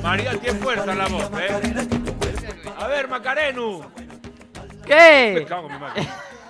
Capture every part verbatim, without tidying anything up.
María tiene fuerza en la voz, ¿eh? A ver, Macarenu. ¿Qué? Me cago en mi madre.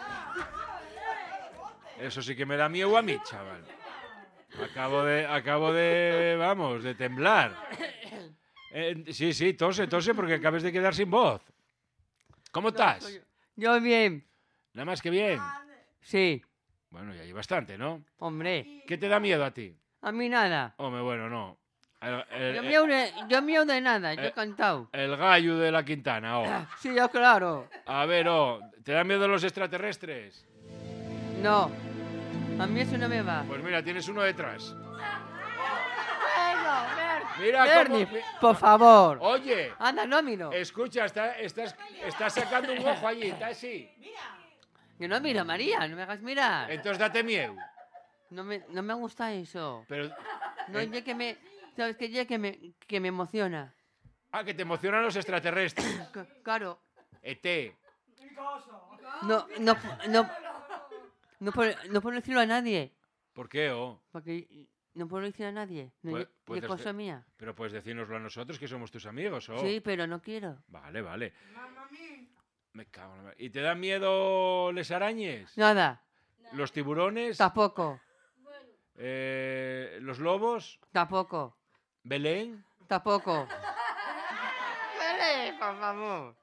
Eso sí que me da miedo a mí, chaval. Acabo de, acabo de, vamos, de temblar. Eh, sí, sí, tose, tose porque acabas de quedar sin voz. ¿Cómo estás? Yo bien. Nada más que bien. Sí. Bueno, ya hay bastante, ¿no? Hombre. ¿Qué te da miedo a ti? A mí nada. Hombre, bueno, no. El, el, yo, miedo de, yo miedo de nada, yo he cantado. El gallo de la Quintana, oh. Sí, yo claro. A ver, oh, ¿te da miedo los extraterrestres? No. A mí eso no me va. Pues mira, tienes uno detrás. Bueno, Mira Bernie, cómo... por favor. Oye. Anda, no miro. Escucha, está, estás, estás sacando un ojo allí, está así. Que no miro, María, no me hagas mirar. Entonces date miedo. No me, no me gusta eso. Pero... No, eh... ya que me... ¿Sabes qué? Ya que me, que me emociona. Ah, que te emocionan los extraterrestres. C claro. E T. No, no, no... No puedo, no puedo decirlo a nadie. ¿Por qué, oh? Porque no puedo decir a nadie. No es cosa mía. Pero puedes decírnoslo a nosotros, que somos tus amigos, oh. Sí, pero no quiero. Vale, vale. Me cago en la... ¿Y te dan miedo les arañes? Nada. ¿Los tiburones? Tampoco. Eh, ¿Los lobos? Tampoco. ¿Belén? Tampoco. Belén, por favor.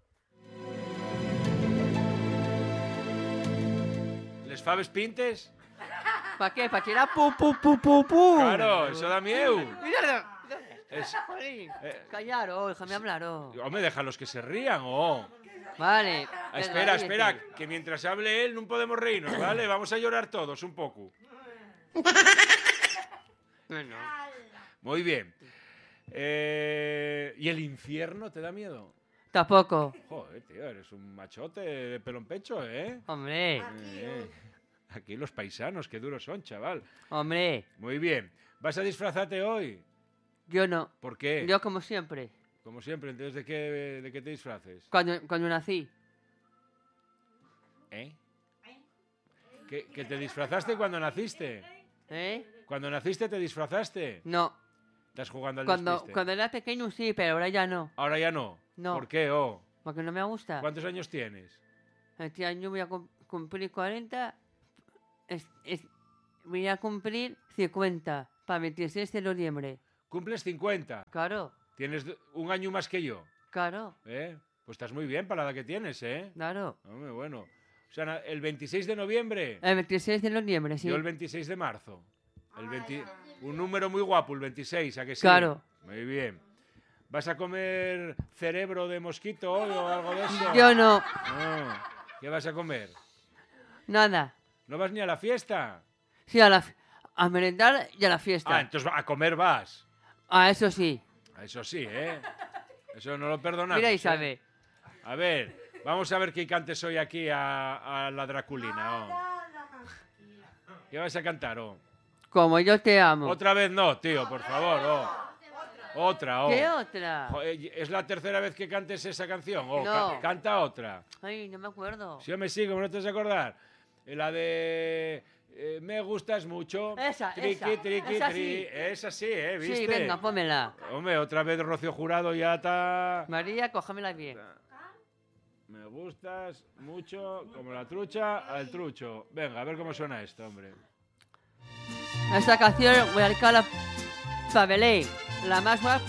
¿Les faves pintes? ¿Para qué? ¿Para tirar pu, pu, pu, pu, pu? Claro, eso da miedo. Míralo. Es, eh, Callar, oh, déjame hablar, oh. Hombre, déjalos que se rían, oh. Vale. Ah, espera, espera, que mientras hable él no podemos reírnos, ¿vale? Vamos a llorar todos un poco. Bueno. Muy bien. Eh, ¿Y el infierno te da miedo? Tampoco. Joder, tío, eres un machote de pelo en pecho, ¿eh? Hombre. Eh, aquí los paisanos, qué duros son, chaval. Hombre. Muy bien. ¿Vas a disfrazarte hoy? Yo no. ¿Por qué? Yo como siempre. Como siempre, entonces ¿de qué, de qué te disfraces? Cuando, cuando nací. ¿Eh? ¿Que, ¿Que te disfrazaste cuando naciste? ¿Eh? ¿Cuando naciste te disfrazaste? No. ¿Estás jugando al cuando, despiste? Cuando era pequeño sí, pero ahora ya no. ¿Ahora ya no? No. ¿Por qué, oh? Porque no me gusta. ¿Cuántos años tienes? Este año voy a cum cumplir cuarenta. Es, es, voy a cumplir cincuenta para el veintiséis de noviembre. ¿Cumples cincuenta? Claro. ¿Tienes un año más que yo? Claro. ¿Eh? Pues estás muy bien para la edad que tienes, ¿eh? Claro. Hombre, bueno. O sea, el veintiséis de noviembre. El veintiséis de noviembre, sí. Yo el veintiséis de marzo. El veinte... Un número muy guapo, el veintiséis, ¿a que sí? Claro. Muy bien. ¿Vas a comer cerebro de mosquito hoy o algo de eso? Yo no. no. ¿Qué vas a comer? Nada. ¿No vas ni a la fiesta? Sí, a la a merendar y a la fiesta. Ah, entonces a comer vas. Ah, eso sí. Eso sí, ¿eh? Eso no lo perdonamos. Mira, Isabel. ¿eh? A ver, vamos a ver qué cantes hoy aquí a, a la Draculina. Oh. ¿Qué vas a cantar, oh? Como yo te amo. Otra vez no, tío, por favor, oh. Otra, oh. ¿Qué otra? ¿Es la tercera vez que cantes esa canción? Oh, no. ca canta otra. Ay, no me acuerdo. Si yo me sigo, ¿no te vas a acordar? La de... Eh, me gustas mucho. Esa, triqui, esa. Triqui, esa tri. sí. Esa sí, ¿eh? ¿Viste? Sí, venga, pómela. Hombre, otra vez Rocío Jurado ya está... María, cógemela bien. Me gustas mucho, como la trucha al trucho. Venga, a ver cómo suena esto, hombre. Esta canción voy a dedicar a Belén, la más guapa